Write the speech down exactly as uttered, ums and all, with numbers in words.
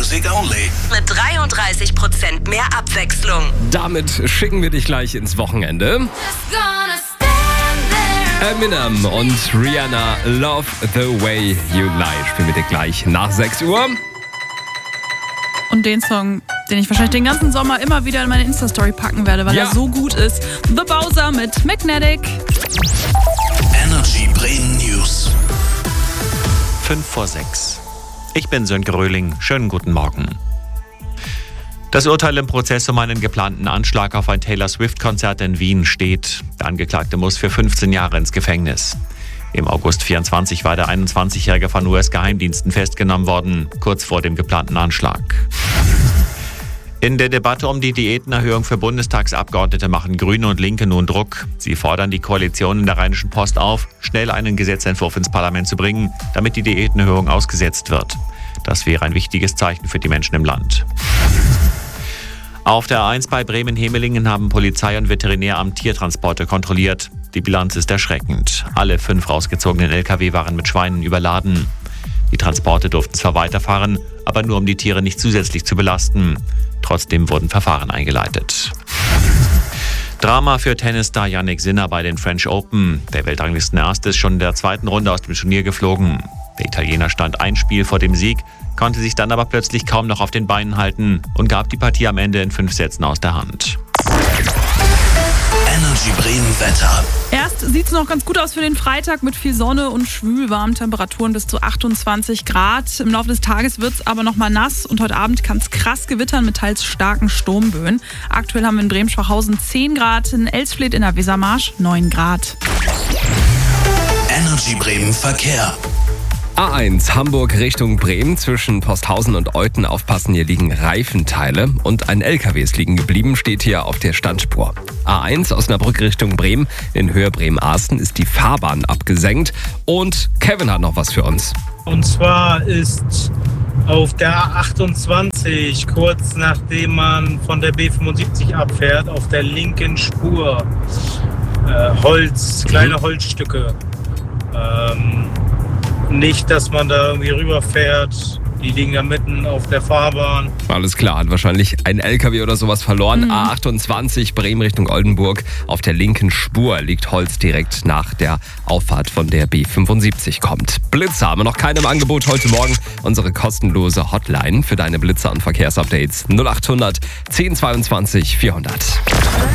Music Only. Mit dreiunddreißig Prozent mehr Abwechslung. Damit schicken wir dich gleich ins Wochenende. Eminem und Rihanna, Love the Way You Lie, spielen wir dir gleich nach sechs Uhr. Und den Song, den ich wahrscheinlich den ganzen Sommer immer wieder in meine Insta-Story packen werde, weil ja. er so gut ist. The Bowser mit Magnetic. Energy Bremen News. fünf vor sechs. Ich bin Sönke Röhling. Schönen guten Morgen. Das Urteil im Prozess um einen geplanten Anschlag auf ein Taylor Swift-Konzert in Wien steht. Der Angeklagte muss für fünfzehn Jahre ins Gefängnis. Im August vierundzwanzig war der einundzwanzigjährige von U S-Geheimdiensten festgenommen worden, kurz vor dem geplanten Anschlag. In der Debatte um die Diätenerhöhung für Bundestagsabgeordnete machen Grüne und Linke nun Druck. Sie fordern die Koalition in der Rheinischen Post auf, schnell einen Gesetzentwurf ins Parlament zu bringen, damit die Diätenerhöhung ausgesetzt wird. Das wäre ein wichtiges Zeichen für die Menschen im Land. Auf der A eins bei Bremen-Hemelingen haben Polizei und Veterinäramt Tiertransporte kontrolliert. Die Bilanz ist erschreckend. Alle fünf rausgezogenen L K W waren mit Schweinen überladen. Die Transporte durften zwar weiterfahren, aber nur um die Tiere nicht zusätzlich zu belasten. Trotzdem wurden Verfahren eingeleitet. Drama für Tennisstar Jannik Sinner bei den French Open. Der Weltranglistenerste ist schon in der zweiten Runde aus dem Turnier geflogen. Der Italiener stand ein Spiel vor dem Sieg, konnte sich dann aber plötzlich kaum noch auf den Beinen halten und gab die Partie am Ende in fünf Sätzen aus der Hand. Energy Bremen Wetter. Erst sieht es noch ganz gut aus für den Freitag mit viel Sonne und schwülwarmen Temperaturen bis zu achtundzwanzig Grad. Im Laufe des Tages wird es aber noch mal nass und heute Abend kann es krass gewittern mit teils starken Sturmböen. Aktuell haben wir in Bremen-Schwachhausen zehn Grad, in Elsfleth in der Wesermarsch neun Grad. Energy Bremen Verkehr. A eins Hamburg Richtung Bremen zwischen Posthausen und Euthen aufpassen, hier liegen Reifenteile und ein L K W ist liegen geblieben, steht hier auf der Standspur. A eins Osnabrück Richtung Bremen in Höhe Bremen-Arsten ist die Fahrbahn abgesenkt und Kevin hat noch was für uns. Und zwar ist auf der A achtundzwanzig, kurz nachdem man von der B fünfundsiebzig abfährt, auf der linken Spur äh, Holz, kleine Holzstücke. Ähm, Nicht, dass man da irgendwie rüberfährt. Die liegen da mitten auf der Fahrbahn. Alles klar, hat wahrscheinlich ein L K W oder sowas verloren. Mhm. A achtundzwanzig Bremen Richtung Oldenburg. Auf der linken Spur liegt Holz direkt nach der Auffahrt von der B fünfundsiebzig kommt. Blitzer haben wir noch keine im Angebot heute Morgen. Unsere kostenlose Hotline für deine Blitzer und Verkehrsupdates null acht hundert zehn zweiundzwanzig vierhundert.